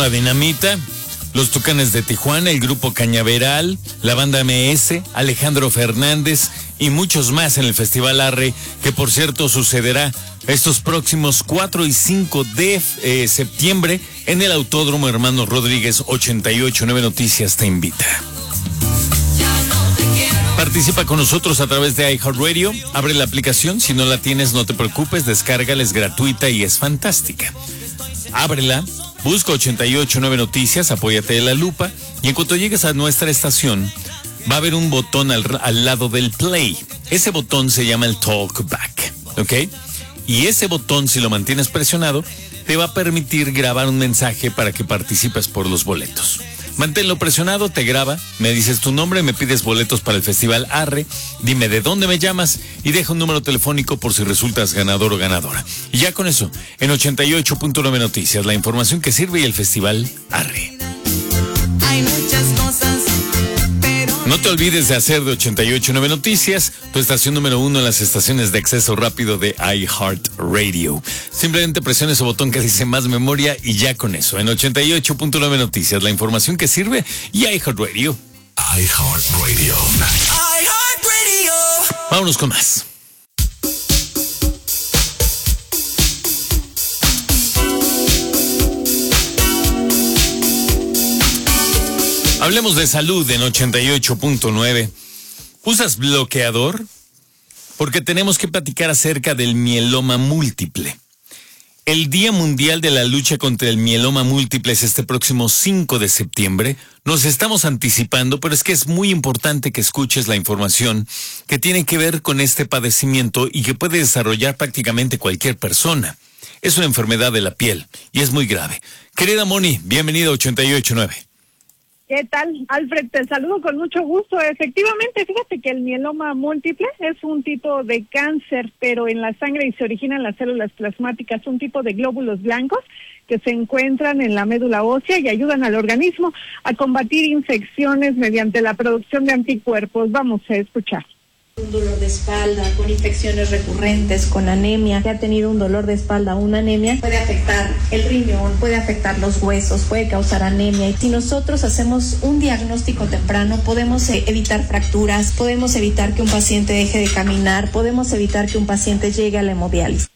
Sonora Dinamita, los Tucanes de Tijuana, el Grupo Cañaveral, la Banda MS, Alejandro Fernández y muchos más en el Festival Arre, que por cierto sucederá estos próximos 4 y 5 de septiembre en el Autódromo Hermanos Rodríguez. 88.9 Noticias te invita. Participa con nosotros a través de iHeartRadio. Abre la aplicación, si no la tienes no te preocupes, descárgala, es gratuita y es fantástica. Ábrela, busca 88.9 Noticias, apóyate de la lupa y en cuanto llegues a nuestra estación va a haber un botón al lado del play. Ese botón se llama el talkback, ¿ok? Y ese botón, si lo mantienes presionado, te va a permitir grabar un mensaje para que participes por los boletos. Manténlo presionado, te graba, me dices tu nombre, me pides boletos para el Festival Arre, dime de dónde me llamas y deja un número telefónico por si resultas ganador o ganadora. Y ya con eso, en 88.9 Noticias, la información que sirve y el Festival Arre. Hay muchas cosas, pero... No te olvides de hacer de 88.9 Noticias tu estación número 1 en las estaciones de acceso rápido de iHeartRadio. Simplemente presiona ese botón que dice más memoria y ya con eso. En 88.9 Noticias, la información que sirve y iHeartRadio. iHeartRadio. iHeartRadio. Vámonos con más. Hablemos de salud en 88.9. ¿Usas bloqueador? Porque tenemos que platicar acerca del mieloma múltiple. El Día Mundial de la Lucha contra el Mieloma Múltiple es este próximo 5 de septiembre. Nos estamos anticipando, pero es que es muy importante que escuches la información que tiene que ver con este padecimiento y que puede desarrollar prácticamente cualquier persona. Es una enfermedad de la piel y es muy grave. Querida Moni, bienvenida a 88.9. ¿Qué tal, Alfred? Te saludo con mucho gusto. Efectivamente, fíjate que el mieloma múltiple es un tipo de cáncer, pero en la sangre y se origina en las células plasmáticas, un tipo de glóbulos blancos que se encuentran en la médula ósea y ayudan al organismo a combatir infecciones mediante la producción de anticuerpos. Vamos a escuchar. Un dolor de espalda, con infecciones recurrentes, con anemia, que ha tenido un dolor de espalda, una anemia, puede afectar el riñón, puede afectar los huesos, puede causar anemia. Y si nosotros hacemos un diagnóstico temprano, podemos evitar fracturas, podemos evitar que un paciente deje de caminar, podemos evitar que un paciente llegue a la hemodiálisis.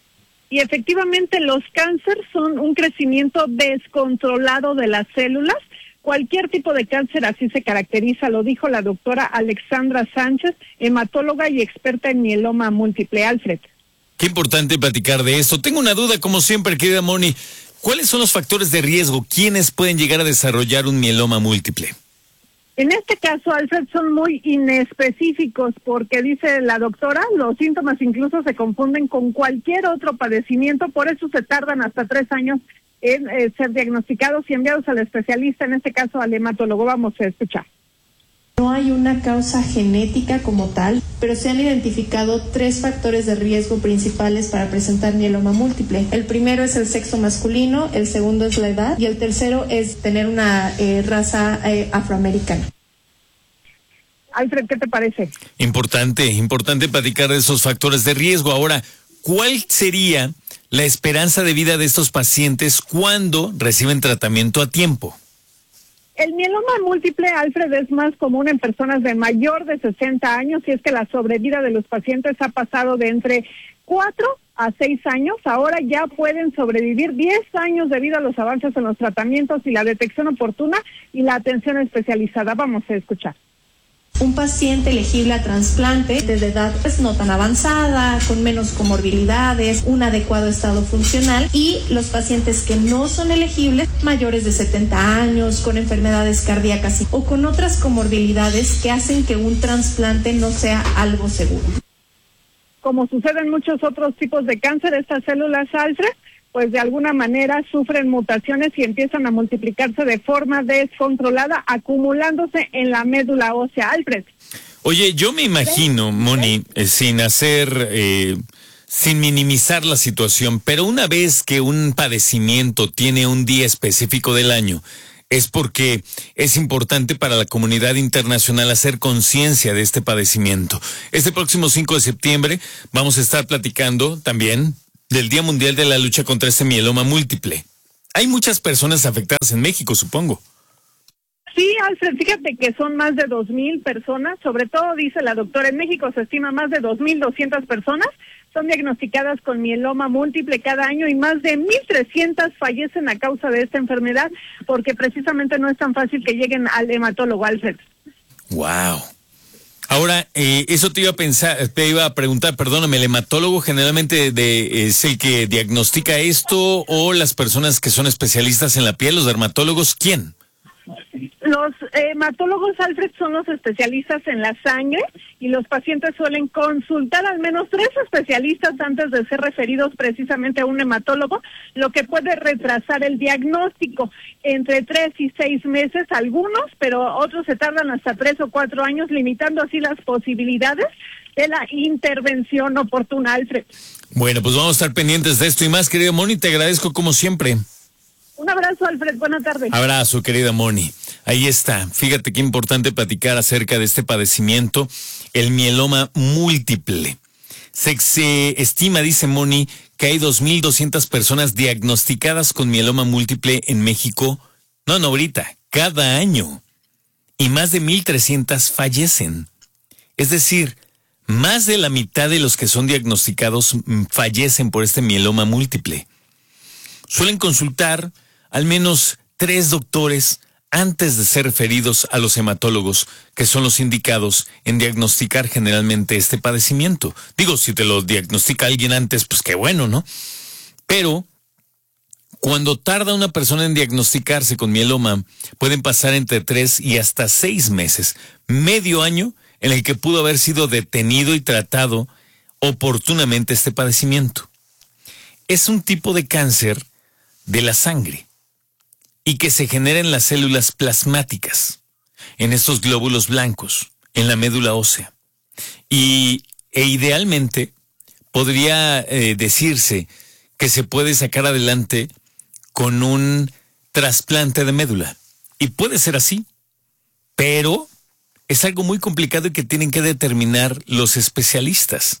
Y efectivamente los cánceres son un crecimiento descontrolado de las células. Cualquier tipo de cáncer así se caracteriza, lo dijo la doctora Alexandra Sánchez, hematóloga y experta en mieloma múltiple. Alfred. Qué importante platicar de esto. Tengo una duda, como siempre, querida Moni. ¿Cuáles son los factores de riesgo? ¿Quiénes pueden llegar a desarrollar un mieloma múltiple? En este caso, Alfred, son muy inespecíficos porque, dice la doctora, los síntomas incluso se confunden con cualquier otro padecimiento, por eso se tardan hasta 3 años en ser diagnosticados y enviados al especialista, en este caso al hematólogo. Vamos a escuchar. No hay una causa genética como tal, pero se han identificado 3 factores de riesgo principales para presentar mieloma múltiple. El primero es el sexo masculino, el segundo es la edad y el tercero es tener una raza afroamericana. Alfred, ¿qué te parece? Importante platicar de esos factores de riesgo. Ahora, ¿cuál sería la esperanza de vida de estos pacientes cuando reciben tratamiento a tiempo? El mieloma múltiple, Alfred, es más común en personas de mayor de 60 años y es que la sobrevida de los pacientes ha pasado de entre 4 a 6 años. Ahora ya pueden sobrevivir 10 años debido a los avances en los tratamientos y la detección oportuna y la atención especializada. Vamos a escuchar. Un paciente elegible a trasplante desde edad no tan avanzada, con menos comorbilidades, un adecuado estado funcional, y los pacientes que no son elegibles, mayores de 70 años, con enfermedades cardíacas o con otras comorbilidades que hacen que un trasplante no sea algo seguro. Como sucede en muchos otros tipos de cáncer, estas células, Alfred, pues de alguna manera sufren mutaciones y empiezan a multiplicarse de forma descontrolada, acumulándose en la médula ósea. Alfred. Oye, yo me imagino, Moni, sin minimizar la situación, pero una vez que un padecimiento tiene un día específico del año, es porque es importante para la comunidad internacional hacer conciencia de este padecimiento. Este próximo 5 de septiembre vamos a estar platicando también del Día Mundial de la Lucha contra este mieloma múltiple. Hay muchas personas afectadas en México, supongo. Sí, Alfred, fíjate que son más de 2,000 personas, sobre todo, dice la doctora, en México se estima más de 2,200 personas son diagnosticadas con mieloma múltiple cada año y más de 1,300 fallecen a causa de esta enfermedad porque precisamente no es tan fácil que lleguen al hematólogo, Alfred. Wow. Ahora, eso te iba a preguntar, perdóname, ¿el hematólogo generalmente es el que diagnostica esto o las personas que son especialistas en la piel, los dermatólogos, quién? Los hematólogos, Alfred, son los especialistas en la sangre y los pacientes suelen consultar al menos 3 especialistas antes de ser referidos precisamente a un hematólogo, lo que puede retrasar el diagnóstico entre 3 y 6 meses algunos, pero otros se tardan hasta 3 o 4 años, limitando así las posibilidades de la intervención oportuna, Alfred. Bueno, pues vamos a estar pendientes de esto y más, querido Moni, te agradezco como siempre. Un abrazo, Alfred, buena tarde. Abrazo, querida Moni. Ahí está. Fíjate qué importante platicar acerca de este padecimiento, el mieloma múltiple. Se estima, dice Moni, que hay 2,200 personas diagnosticadas con mieloma múltiple en México. No, ahorita, cada año. Y más de 1,300 fallecen. Es decir, más de la mitad de los que son diagnosticados fallecen por este mieloma múltiple. Suelen consultar al menos 3 doctores antes de ser referidos a los hematólogos, que son los indicados en diagnosticar generalmente este padecimiento. Digo, si te lo diagnostica alguien antes, pues qué bueno, ¿no? Pero cuando tarda una persona en diagnosticarse con mieloma, pueden pasar entre 3 y hasta 6 meses, medio año, en el que pudo haber sido detenido y tratado oportunamente este padecimiento. Es un tipo de cáncer de la sangre y que se genera en las células plasmáticas, en estos glóbulos blancos, en la médula ósea. E idealmente podría decirse que se puede sacar adelante con un trasplante de médula. Y puede ser así, pero es algo muy complicado y que tienen que determinar los especialistas.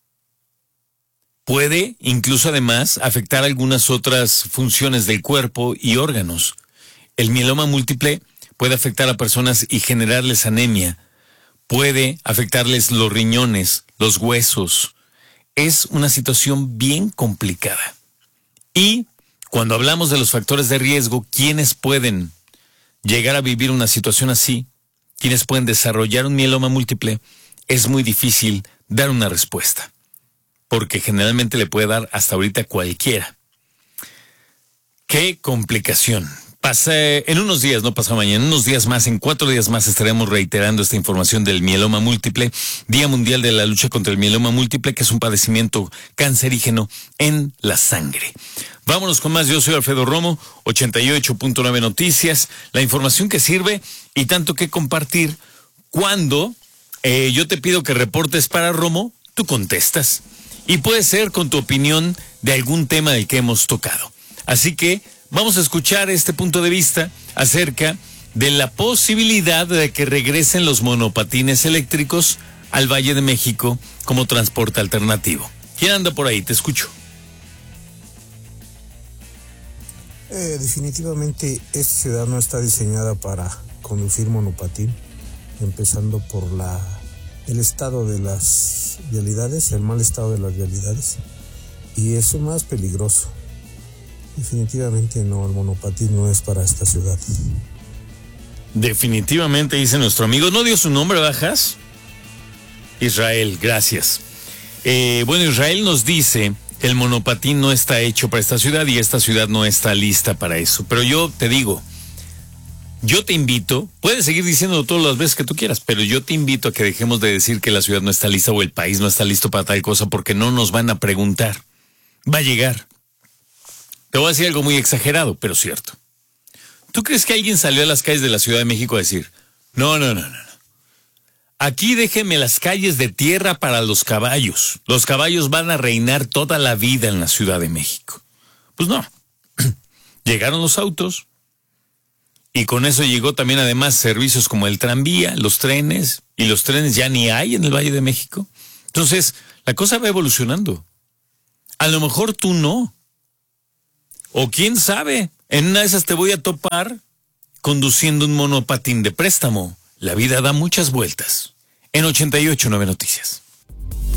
Puede, incluso además, afectar algunas otras funciones del cuerpo y órganos. El mieloma múltiple puede afectar a personas y generarles anemia. Puede afectarles los riñones, los huesos. Es una situación bien complicada. Y cuando hablamos de los factores de riesgo, ¿quiénes pueden llegar a vivir una situación así? ¿Quiénes pueden desarrollar un mieloma múltiple? Es muy difícil dar una respuesta, porque generalmente le puede dar hasta ahorita cualquiera. ¡Qué complicación! En unos días, no pasa mañana, en unos días más, en 4 días más estaremos reiterando esta información del mieloma múltiple, Día Mundial de la Lucha contra el Mieloma Múltiple, que es un padecimiento cancerígeno en la sangre. Vámonos con más. Yo soy Alfredo Romo, 88.9 Noticias, la información que sirve y tanto que compartir. Cuando yo te pido que reportes para Romo, tú contestas. Y puede ser con tu opinión de algún tema del que hemos tocado. Así que vamos a escuchar este punto de vista acerca de la posibilidad de que regresen los monopatines eléctricos al Valle de México como transporte alternativo. ¿Quién anda por ahí? Te escucho. Definitivamente esta ciudad no está diseñada para conducir monopatín, empezando por el estado de las vialidades, el mal estado de las vialidades, y eso más peligroso. Definitivamente no, el monopatín no es para esta ciudad. Definitivamente, dice nuestro amigo. ¿No dio su nombre, bajas? Israel, gracias. Bueno, Israel nos dice que el monopatín no está hecho para esta ciudad y esta ciudad no está lista para eso. Pero yo te digo, yo te invito, puedes seguir diciéndolo todas las veces que tú quieras, pero yo te invito a que dejemos de decir que la ciudad no está lista o el país no está listo para tal cosa, porque no nos van a preguntar. Va a llegar. Te voy a decir algo muy exagerado, pero cierto. ¿Tú crees que alguien salió a las calles de la Ciudad de México a decir, no, aquí déjenme las calles de tierra para los caballos. Los caballos van a reinar toda la vida en la Ciudad de México? Pues no. Llegaron los autos y con eso llegó también además servicios como el tranvía, los trenes, y los trenes ya ni hay en el Valle de México. Entonces, la cosa va evolucionando. A lo mejor tú no. O quién sabe, En una de esas te voy a topar conduciendo un monopatín de préstamo. La vida da muchas vueltas. En 88.9 Noticias.